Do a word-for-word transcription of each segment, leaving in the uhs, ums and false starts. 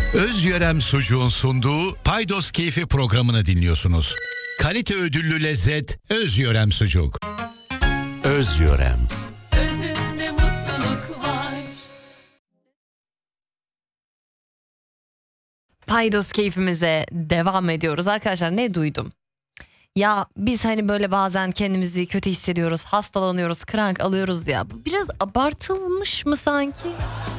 Özyörem Sucuğun sunduğu Paydos Keyfi programını dinliyorsunuz. Kalite ödüllü lezzet Özyörem Sucuk. Özyörem. Özünde mutluluk var. Paydos keyfimize devam ediyoruz. Arkadaşlar ne duydum? Ya biz hani böyle bazen kendimizi kötü hissediyoruz, hastalanıyoruz, krank alıyoruz ya. Bu biraz abartılmış mı sanki?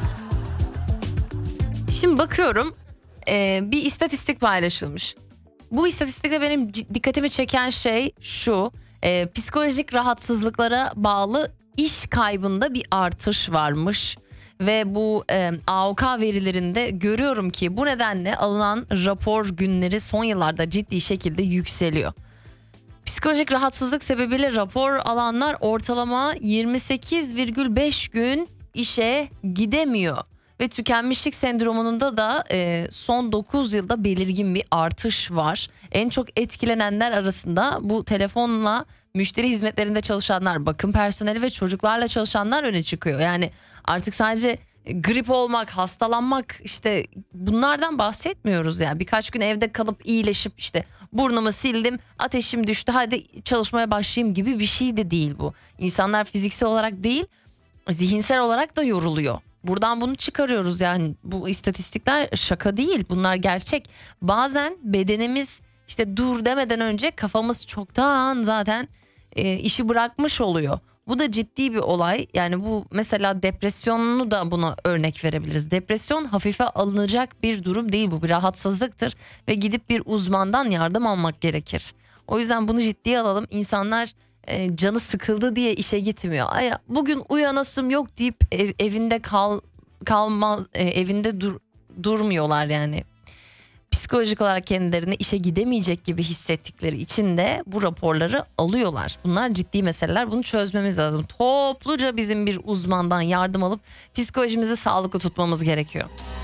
Şimdi bakıyorum e, bir istatistik paylaşılmış. Bu istatistikte benim c- dikkatimi çeken şey şu. E, psikolojik rahatsızlıklara bağlı iş kaybında bir artış varmış. Ve bu e, A O K verilerinde görüyorum ki bu nedenle alınan rapor günleri son yıllarda ciddi şekilde yükseliyor. Psikolojik rahatsızlık sebebiyle rapor alanlar ortalama yirmi sekiz virgül beş gün işe gidemiyor. Ve tükenmişlik sendromununda da e, son dokuz yılda belirgin bir artış var. En çok etkilenenler arasında bu telefonla müşteri hizmetlerinde çalışanlar, bakım personeli ve çocuklarla çalışanlar öne çıkıyor. Yani artık sadece grip olmak, hastalanmak işte bunlardan bahsetmiyoruz yani. Birkaç gün evde kalıp iyileşip işte burnumu sildim, ateşim düştü, hadi çalışmaya başlayayım gibi bir şey de değil bu. İnsanlar fiziksel olarak değil, zihinsel olarak da yoruluyor. Buradan bunu çıkarıyoruz yani, bu istatistikler şaka değil, bunlar gerçek. Bazen bedenimiz işte dur demeden önce kafamız çoktan zaten e, işi bırakmış oluyor. Bu da ciddi bir olay. Yani bu mesela depresyonunu da buna örnek verebiliriz. Depresyon hafife alınacak bir durum değil, bu bir rahatsızlıktır ve gidip bir uzmandan yardım almak gerekir. O yüzden bunu ciddiye alalım. İnsanlar e, canı sıkıldı diye işe gitmiyor. Ay, bugün uyanasım yok deyip ev, evinde kal kalmaz e, evinde dur, durmuyorlar yani. Psikolojik olarak kendilerini işe gidemeyecek gibi hissettikleri için de bu raporları alıyorlar. Bunlar ciddi meseleler. Bunu çözmemiz lazım. Topluca bizim bir uzmandan yardım alıp psikolojimizi sağlıklı tutmamız gerekiyor.